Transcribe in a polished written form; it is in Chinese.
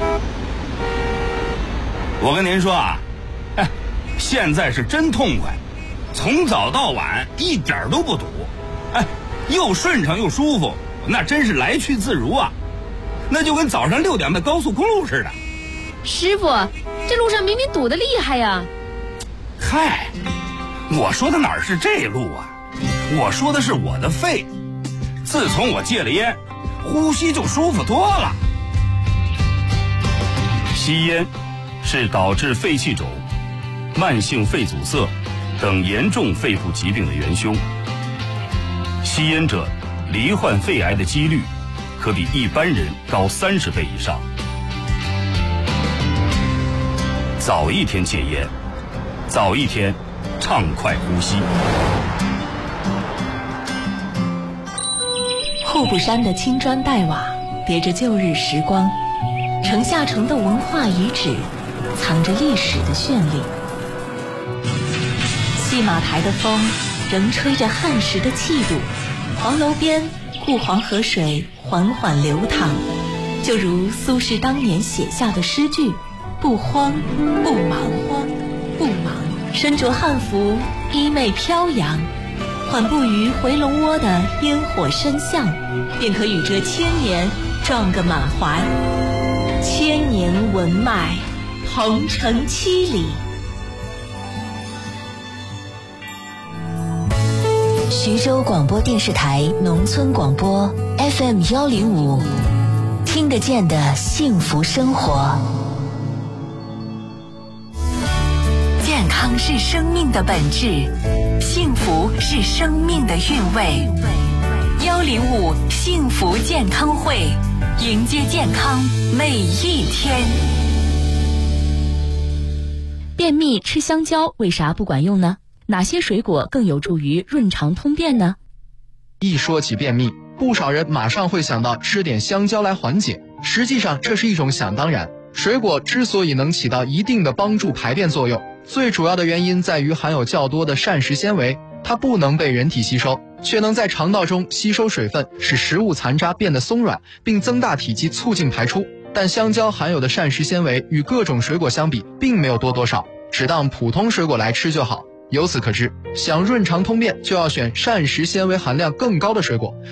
我跟您说啊，现在是真痛快，从早到晚一点都不堵，又顺畅又舒服，那真是来去自如啊，那就跟早上6点的高速公路似的。 师傅，这路上明明堵得厉害呀。 嗨，我说的哪是这路啊，我说的是我的肺。自从我戒了烟，呼吸就舒服多了。 吸烟是导致肺气肿、慢性肺阻塞等严重肺部疾病的元凶。吸烟者罹患肺癌的几率可比一般人高30倍以上。早一天戒烟，早一天畅快呼吸。 户部山的青砖黛瓦叠着旧日时光，城下城的文化遗址藏着历史的绚丽。戏马台的风仍吹着汉时的气度，黄楼边顾黄河水缓缓流淌，就如苏轼当年写下的诗句：不慌不忙，不忙，身着汉服，衣袂飘扬，缓步于回龙窝的烟火深巷，便可与这千年撞个满怀。千年文脉，鹏程7里。 徐州广播电视台农村广播 FM105，听得见的幸福生活。健康是生命的本质，幸福是生命的韵味。105幸福健康会，迎接健康每一天。 便秘吃香蕉为啥不管用呢？哪些水果更有助于润肠通便呢？ 一说起便秘，不少人马上会想到吃点香蕉来缓解，实际上这是一种想当然。水果之所以能起到一定的帮助排便作用，最主要的原因在于含有较多的膳食纤维，它不能被人体吸收，却能在肠道中吸收水分，使食物残渣变得松软，并增大体积，促进排出。但香蕉含有的膳食纤维与各种水果相比，并没有多少，只当普通水果来吃就好。由此可知，想润肠通便就要选膳食纤维含量更高的水果，